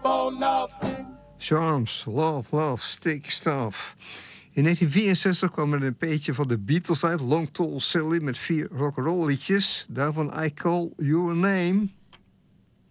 Charms, Love, Love, Stick Stuff. In 1964 kwam er een peetje van de Beatles uit, Long Tall Sally, met 4 rock'n'roll liedjes. Daarvan I Call Your Name.